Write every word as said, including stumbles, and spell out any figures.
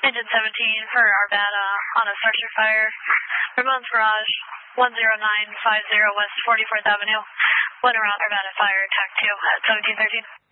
Engine seventeen for Arvada on a structure fire. Ramon's Garage, one zero nine five zero West forty-fourth Avenue. Went around Arvada Fire, Tac two at seventeen thirteen.